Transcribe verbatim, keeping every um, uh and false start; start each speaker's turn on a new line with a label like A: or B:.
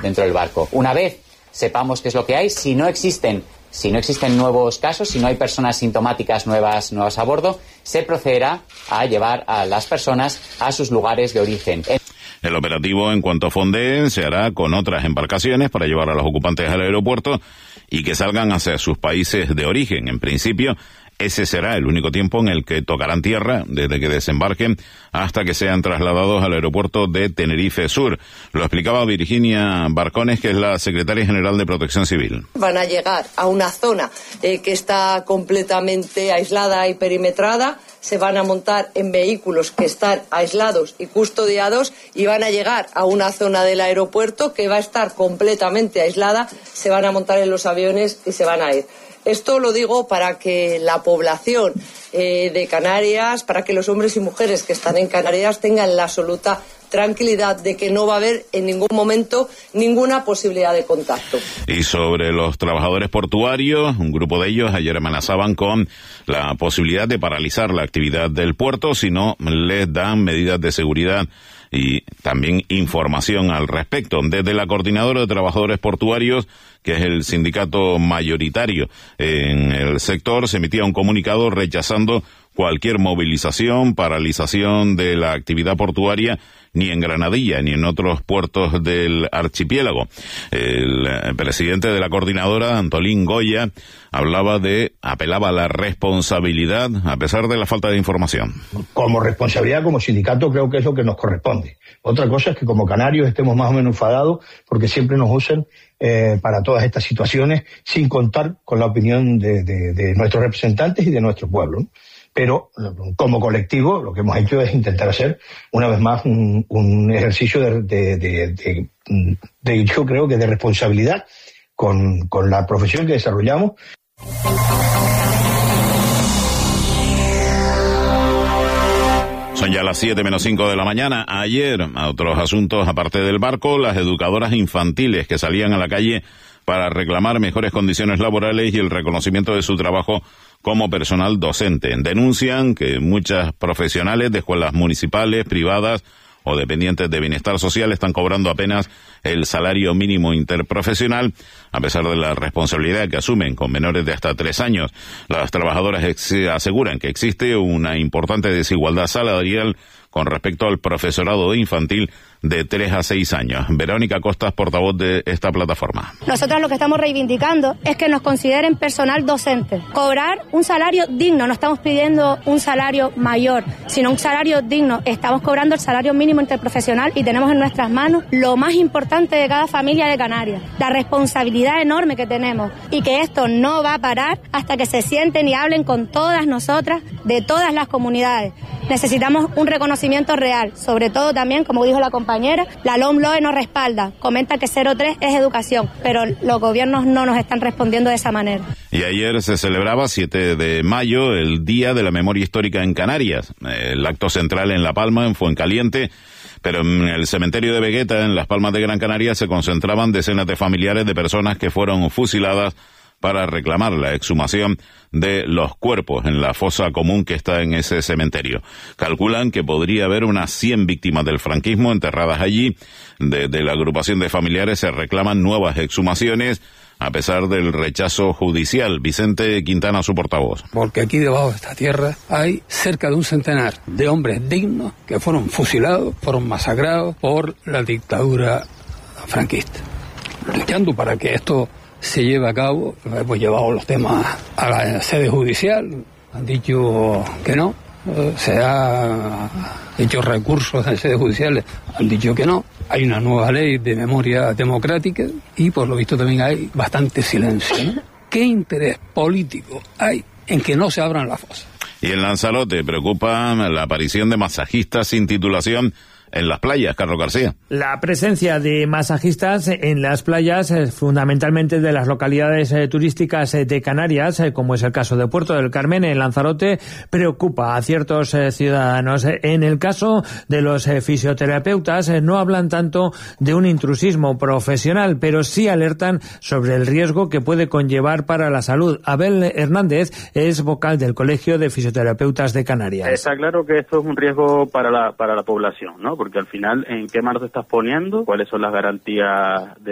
A: dentro del barco. Una vez sepamos qué es lo que hay, si no existen, si no existen nuevos casos, si no hay personas sintomáticas nuevas, nuevas a bordo, se procederá a llevar a las personas a sus lugares de origen.
B: El operativo, en cuanto fondeen, se hará con otras embarcaciones para llevar a los ocupantes al aeropuerto y que salgan hacia sus países de origen. En principio, ese será el único tiempo en el que tocarán tierra, desde que desembarquen hasta que sean trasladados al aeropuerto de Tenerife Sur. Lo explicaba Virginia Barcones, que es la secretaria general de Protección Civil.
C: Van a llegar a una zona eh, que está completamente aislada y perimetrada, se van a montar en vehículos que están aislados y custodiados y van a llegar a una zona del aeropuerto que va a estar completamente aislada, se van a montar en los aviones y se van a ir. Esto lo digo para que la población eh, de Canarias, para que los hombres y mujeres que están en Canarias tengan la absoluta tranquilidad de que no va a haber en ningún momento ninguna posibilidad de contacto.
B: Y sobre los trabajadores portuarios, un grupo de ellos ayer amenazaban con la posibilidad de paralizar la actividad del puerto si no les dan medidas de seguridad y también información al respecto. Desde la Coordinadora de Trabajadores Portuarios, que es el sindicato mayoritario en el sector, se emitía un comunicado rechazando cualquier movilización, paralización de la actividad portuaria, ni en Granadilla ni en otros puertos del archipiélago. El presidente de la coordinadora, Antolín Goya, hablaba de, apelaba a la responsabilidad a pesar de la falta de información.
D: Como responsabilidad, como sindicato, creo que es lo que nos corresponde. Otra cosa es que como canarios estemos más o menos enfadados porque siempre nos usan eh, para todas estas situaciones sin contar con la opinión de, de, de nuestros representantes y de nuestro pueblo, ¿no? Pero como colectivo lo que hemos hecho es intentar hacer una vez más un, un ejercicio de, de, de, de, de, yo creo que de responsabilidad con, con la profesión que desarrollamos.
B: Son ya las siete menos cinco de la mañana. Ayer, a otros asuntos aparte del barco, las educadoras infantiles que salían a la calle para reclamar mejores condiciones laborales y el reconocimiento de su trabajo como personal docente. Denuncian que muchas profesionales de escuelas municipales, privadas o dependientes de bienestar social están cobrando apenas el salario mínimo interprofesional, a pesar de la responsabilidad que asumen con menores de hasta tres años. Las trabajadoras ex- aseguran que existe una importante desigualdad salarial con respecto al profesorado infantil de tres a seis años. Verónica Costas, portavoz de esta plataforma.
E: Nosotros lo que estamos reivindicando es que nos consideren personal docente. Cobrar un salario digno, no estamos pidiendo un salario mayor, sino un salario digno. Estamos cobrando el salario mínimo interprofesional y tenemos en nuestras manos lo más importante de cada familia de Canarias, la responsabilidad enorme que tenemos y que esto no va a parar hasta que se sienten y hablen con todas nosotras de todas las comunidades. Necesitamos un reconocimiento real, sobre todo también, como dijo la compañera, la LOMLOE nos respalda, comenta que cero tres es educación, pero los gobiernos no nos están respondiendo de esa manera.
B: Y ayer se celebraba, siete de mayo, el Día de la Memoria Histórica en Canarias, el acto central en La Palma, en Fuencaliente, pero en el cementerio de Vegueta, en Las Palmas de Gran Canaria, se concentraban decenas de familiares de personas que fueron fusiladas para reclamar la exhumación de los cuerpos en la fosa común que está en ese cementerio. Calculan que podría haber unas cien víctimas del franquismo enterradas allí. Desde la agrupación de familiares se reclaman nuevas exhumaciones a pesar del rechazo judicial. Vicente Quintana, su portavoz.
F: Porque aquí debajo de esta tierra hay cerca de un centenar de hombres dignos que fueron fusilados, fueron masacrados por la dictadura franquista. Luchando para que esto se lleve a cabo, hemos llevado los temas a la sede judicial, han dicho que no, se ha hecho recursos en sedes judiciales, han dicho que no, hay una nueva ley de memoria democrática y por lo visto también hay bastante silencio, ¿no? ¿Qué interés político hay en que no se abran las fosas?
B: Y en Lanzarote preocupa la aparición de masajistas sin titulación en las playas, Carlos García.
G: La presencia de masajistas en las playas, fundamentalmente de las localidades eh, turísticas eh, de Canarias, eh, como es el caso de Puerto del Carmen, en Lanzarote, preocupa a ciertos eh, ciudadanos. En el caso de los eh, fisioterapeutas, eh, no hablan tanto de un intrusismo profesional, pero sí alertan sobre el riesgo que puede conllevar para la salud. Abel Hernández es vocal del Colegio de Fisioterapeutas de Canarias.
H: Está claro que esto es un riesgo para la, para la población, ¿no? Porque al final, ¿en qué manos te estás poniendo? ¿Cuáles son las garantías de